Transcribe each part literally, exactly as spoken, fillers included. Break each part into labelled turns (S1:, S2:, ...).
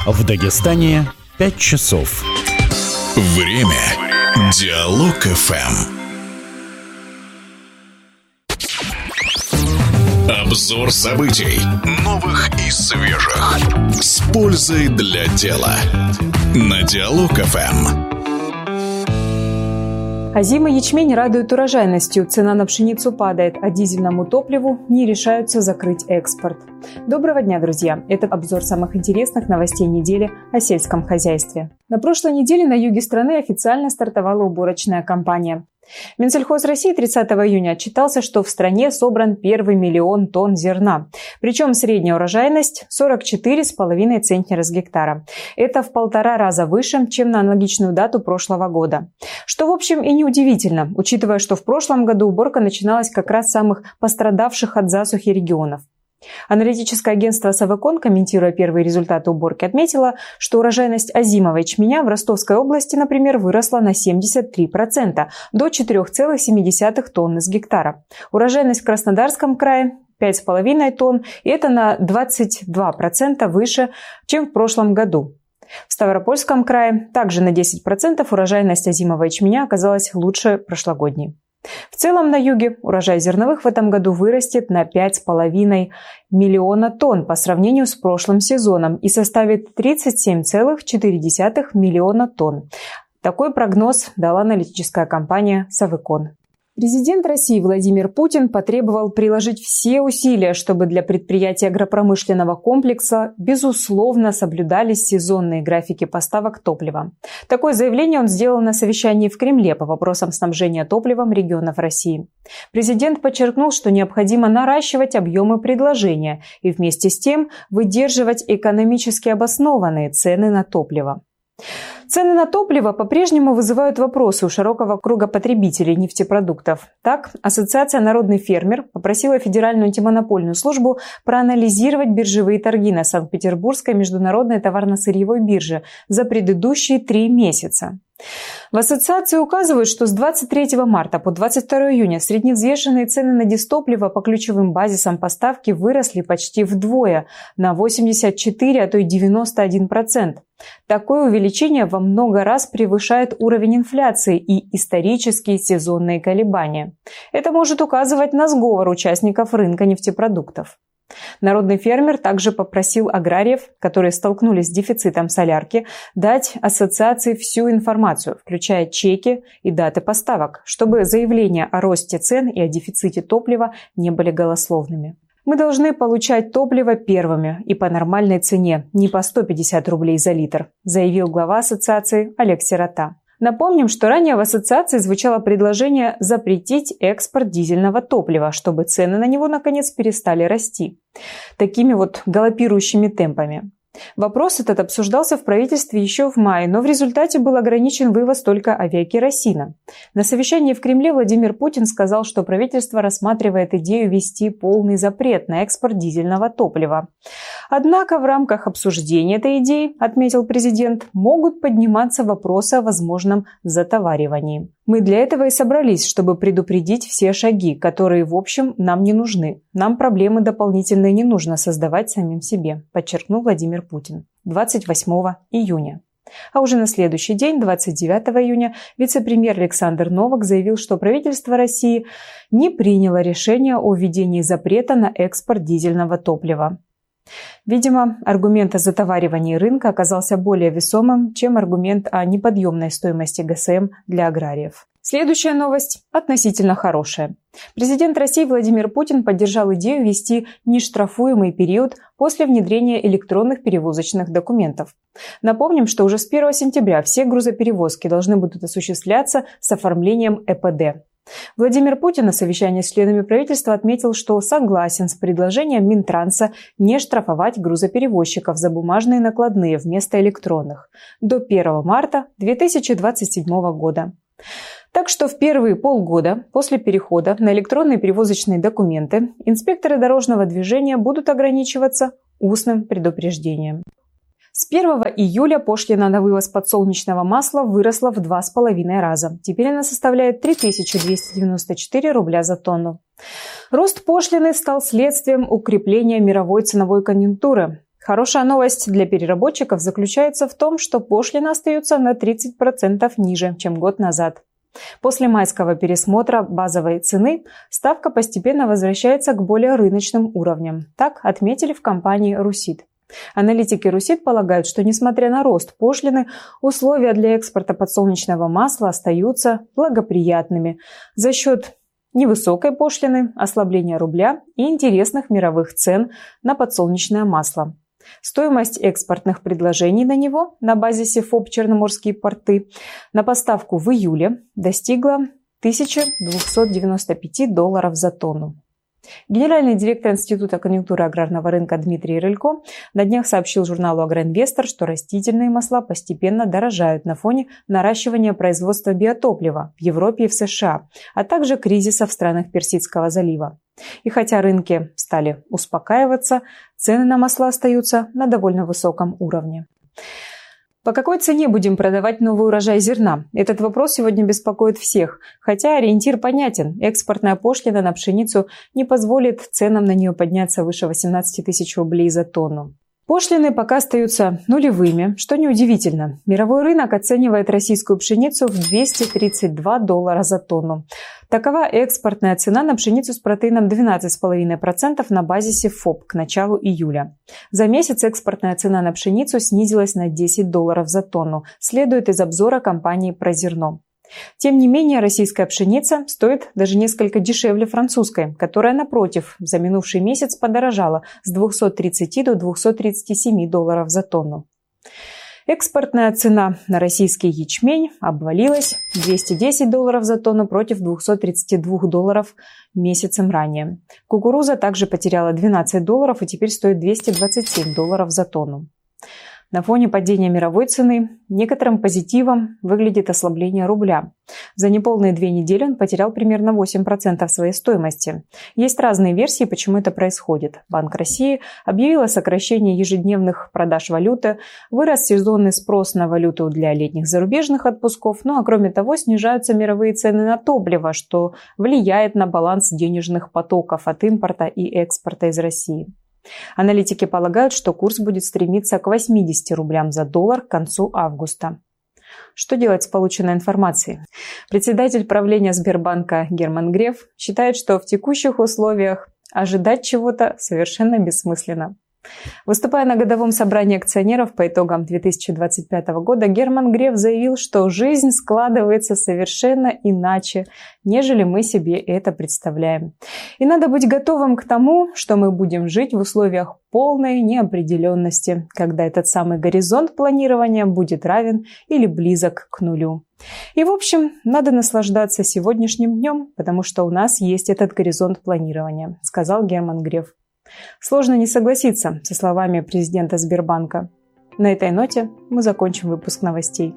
S1: В Дагестане пять часов.
S2: Время. Диалог эф эм. Обзор событий. Новых и свежих. С пользой для дела. На Диалог эф эм.
S3: Озимый ячмень радует урожайностью, цена на пшеницу падает, а дизельному топливу не решаются закрыть экспорт. Доброго дня, друзья! Это обзор самых интересных новостей недели о сельском хозяйстве. На прошлой неделе на юге страны официально стартовала уборочная кампания. Минсельхоз России тридцатого июня отчитался, что в стране собран первый миллион тонн зерна. Причем средняя урожайность сорок четыре с половиной центнера с гектара. Это в полтора раза выше, чем на аналогичную дату прошлого года. Что, в общем, и неудивительно, учитывая, что в прошлом году уборка начиналась как раз с самых пострадавших от засухи регионов. Аналитическое агентство «Савекон», комментируя первые результаты уборки, отметило, что урожайность озимого ячменя в Ростовской области, например, выросла на семьдесят три процента, до четыре целых семь десятых тонны с гектара. Урожайность в Краснодарском крае – пять с половиной тонн, и это на двадцать два процента выше, чем в прошлом году. В Ставропольском крае также на десять процентов урожайность озимого ячменя оказалась лучше прошлогодней. В целом на юге урожай зерновых в этом году вырастет на пять с половиной миллиона тонн по сравнению с прошлым сезоном и составит тридцать семь целых четыре десятых миллиона тонн. Такой прогноз дала аналитическая компания «Савекон». Президент России Владимир Путин потребовал приложить все усилия, чтобы для предприятий агропромышленного комплекса безусловно соблюдались сезонные графики поставок топлива. Такое заявление он сделал на совещании в Кремле по вопросам снабжения топливом регионов России. Президент подчеркнул, что необходимо наращивать объемы предложения и вместе с тем выдерживать экономически обоснованные цены на топливо. Цены на топливо по-прежнему вызывают вопросы у широкого круга потребителей нефтепродуктов. Так, Ассоциация «Народный фермер» попросила Федеральную антимонопольную службу проанализировать биржевые торги на Санкт-Петербургской международной товарно-сырьевой бирже за предыдущие три месяца. В ассоциации указывают, что с двадцать третьего марта по двадцать второго июня средневзвешенные цены на дистопливо по ключевым базисам поставки выросли почти вдвое, на восемьдесят четыре, а то и девяносто один процент. Такое увеличение во много раз превышает уровень инфляции и исторические сезонные колебания. Это может указывать на сговор участников рынка нефтепродуктов. Народный фермер также попросил аграриев, которые столкнулись с дефицитом солярки, дать ассоциации всю информацию, включая чеки и даты поставок, чтобы заявления о росте цен и о дефиците топлива не были голословными. Мы должны получать топливо первыми и по нормальной цене, не по сто пятьдесят рублей за литр, заявил глава ассоциации Олег Сирота. Напомним, что ранее в ассоциации звучало предложение запретить экспорт дизельного топлива, чтобы цены на него наконец перестали расти такими вот галопирующими темпами. Вопрос этот обсуждался в правительстве еще в мае, но в результате был ограничен вывоз только авиакеросина. На совещании в Кремле Владимир Путин сказал, что правительство рассматривает идею ввести полный запрет на экспорт дизельного топлива. Однако в рамках обсуждения этой идеи, отметил президент, могут подниматься вопросы о возможном затоваривании. Мы для этого и собрались, чтобы предупредить все шаги, которые, в общем, нам не нужны. Нам проблемы дополнительные не нужно создавать самим себе, подчеркнул Владимир Путин двадцать восьмого июня. А уже на следующий день, двадцать девятого июня, вице-премьер Александр Новак заявил, что правительство России не приняло решение о введении запрета на экспорт дизельного топлива. Видимо, аргумент о затоваривании рынка оказался более весомым, чем аргумент о неподъемной стоимости ГСМ для аграриев. Следующая новость относительно хорошая. Президент России Владимир Путин поддержал идею ввести нештрафуемый период после внедрения электронных перевозочных документов. Напомним, что уже с первого сентября все грузоперевозки должны будут осуществляться с оформлением э пэ дэ. Владимир Путин на совещании с членами правительства отметил, что согласен с предложением Минтранса не штрафовать грузоперевозчиков за бумажные накладные вместо электронных до первого марта две тысячи двадцать седьмого года. Так что в первые полгода после перехода на электронные перевозочные документы инспекторы дорожного движения будут ограничиваться устным предупреждением. С первого июля пошлина на вывоз подсолнечного масла выросла в два с половиной раза. Теперь она составляет три тысячи двести девяносто четыре рубля за тонну. Рост пошлины стал следствием укрепления мировой ценовой конъюнктуры. Хорошая новость для переработчиков заключается в том, что пошлина остается на тридцать процентов ниже, чем год назад. После майского пересмотра базовой цены ставка постепенно возвращается к более рыночным уровням. Так отметили в компании «Русит». Аналитики «Русит» полагают, что несмотря на рост пошлины, условия для экспорта подсолнечного масла остаются благоприятными за счет невысокой пошлины, ослабления рубля и интересных мировых цен на подсолнечное масло. Стоимость экспортных предложений на него на базе Сифоп «Черноморские порты» на поставку в июле достигла тысяча двести девяносто пять долларов за тонну. Генеральный директор Института конъюнктуры аграрного рынка Дмитрий Рылько на днях сообщил журналу «Агроинвестор», что растительные масла постепенно дорожают на фоне наращивания производства биотоплива в Европе и в США, а также кризиса в странах Персидского залива. И хотя рынки стали успокаиваться, цены на масла остаются на довольно высоком уровне. По какой цене будем продавать новый урожай зерна? Этот вопрос сегодня беспокоит всех, хотя ориентир понятен. Экспортная пошлина на пшеницу не позволит ценам на нее подняться выше восемнадцати тысяч рублей за тонну. Пошлины пока остаются нулевыми, что неудивительно. Мировой рынок оценивает российскую пшеницу в двести тридцать два доллара за тонну. Такова экспортная цена на пшеницу с протеином двенадцать целых пять десятых процента на базе Сифоп к началу июля. За месяц экспортная цена на пшеницу снизилась на десять долларов за тонну, следует из обзора компании «Прозерно». Тем не менее, российская пшеница стоит даже несколько дешевле французской, которая, напротив, за минувший месяц подорожала с двухсот тридцати до двухсот тридцати семи долларов за тонну. Экспортная цена на российский ячмень обвалилась — двести десять долларов за тонну против двухсот тридцати двух долларов месяцем ранее. Кукуруза также потеряла двенадцать долларов и теперь стоит двести двадцать семь долларов за тонну. На фоне падения мировой цены некоторым позитивом выглядит ослабление рубля. За неполные две недели он потерял примерно восемь процентов своей стоимости. Есть разные версии, почему это происходит. Банк России объявил о сокращении ежедневных продаж валюты, вырос сезонный спрос на валюту для летних зарубежных отпусков, ну а кроме того снижаются мировые цены на топливо, что влияет на баланс денежных потоков от импорта и экспорта из России. Аналитики полагают, что курс будет стремиться к восьмидесяти рублям за доллар к концу августа. Что делать с полученной информацией? Председатель правления Сбербанка Герман Греф считает, что в текущих условиях ожидать чего-то совершенно бессмысленно. Выступая на годовом собрании акционеров по итогам две тысячи двадцать пятого года, Герман Греф заявил, что жизнь складывается совершенно иначе, нежели мы себе это представляем. И надо быть готовым к тому, что мы будем жить в условиях полной неопределенности, когда этот самый горизонт планирования будет равен или близок к нулю. И, в общем, надо наслаждаться сегодняшним днем, потому что у нас есть этот горизонт планирования, сказал Герман Греф. Сложно не согласиться со словами президента Сбербанка. На этой ноте мы закончим выпуск новостей.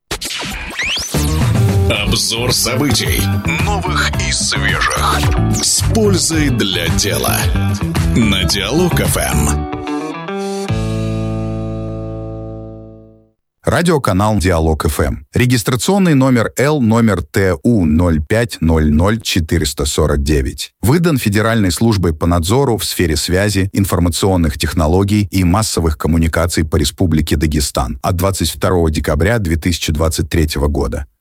S2: Обзор событий. Новых и свежих. С пользой для дела. На Диалог эф эм.
S4: Радиоканал Диалог эф эм. Регистрационный номер Л номер Т У ноль пять ноль ноль четыре сорок девять. Выдан Федеральной службой по надзору в сфере связи, информационных технологий и массовых коммуникаций по Республике Дагестан от двадцать второго декабря две тысячи двадцать третьего года.